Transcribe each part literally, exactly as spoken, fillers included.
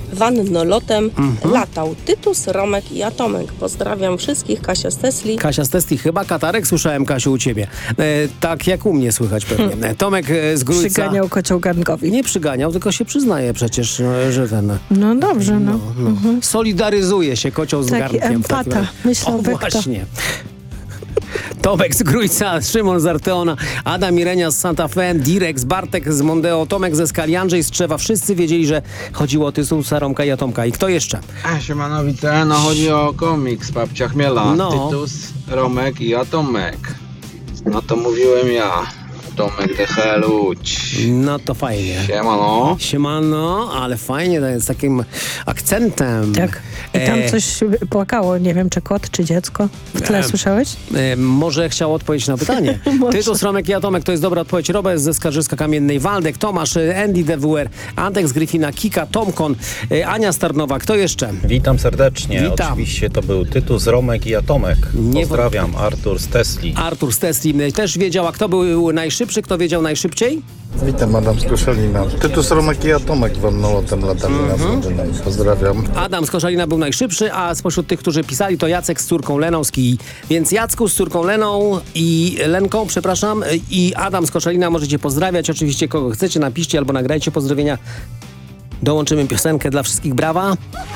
wannolotem Mhm. latał Tytus, Romek i Atomek. Pozdrawiam wszystkich, Kasia z Tesli. Kasia z Tesli, chyba katarek słyszałem, Kasiu, u ciebie. E, tak jak u mnie słychać pewnie. E, Tomek e, z Grójca... Przyganiał kocioł garnkowi. Nie przyganiał, tylko się przyznaje przecież, no, że ten... No dobrze, no. No, no. Mhm. Solidaryzuje się kocioł z Taki garnkiem. empata, w takim razie. myślał O, Bekto. właśnie. Tomek z Grójca, Szymon z Arteona, Adam Irenia z Santa Fe, Direk z Bartek z Mondeo, Tomek ze Skali, Andrzej z Trzewa. Wszyscy wiedzieli, że chodziło o Tytusa, Romka i Atomka. I kto jeszcze? A, siemanowice, no chodzi o komiks Babcia Chmiela. No. Tytus, Romek i Atomek. No to mówiłem ja. Tomek de Heluć. No to fajnie. Siemano. Siemano, ale fajnie, to jest takim akcentem. Tak. I tam E, coś płakało, nie wiem, czy kot, czy dziecko. W tle E, słyszałeś? E, może chciał odpowiedzieć na pytanie. Może. Tytus, Romek i Atomek to jest dobra odpowiedź. Robert ze Skarżyska-Kamiennej, Waldek, Tomasz, e, Andy D W R, Antek z Gryfina, Kika, Tomkon, e, Ania Starnowa. Kto jeszcze? Witam serdecznie. Witam. Oczywiście to był Tytus, Romek i Atomek. Nie Pozdrawiam, Artur z Tesli. Artur z Tesli też wiedział, a kto był najszybszy? Kto wiedział najszybciej? Witam, Adam z Koszalina. Tytus, Romek i Atomek wannolotem latali Mhm. na Słodynej. Pozdrawiam. Adam z Koszalina był najszybszy, a spośród tych, którzy pisali, to Jacek z córką Leną z Kij. Więc Jacku z córką Leną i Lenką, przepraszam, i Adam z Koszalina możecie pozdrawiać. Oczywiście kogo chcecie, napiszcie albo nagrajcie pozdrowienia. Dołączymy piosenkę dla wszystkich. Brawa.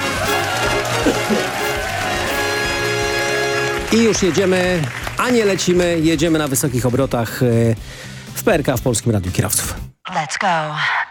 I już jedziemy, a nie lecimy, jedziemy na wysokich obrotach e, w P R K w Polskim Radiu Kierowców. Let's go.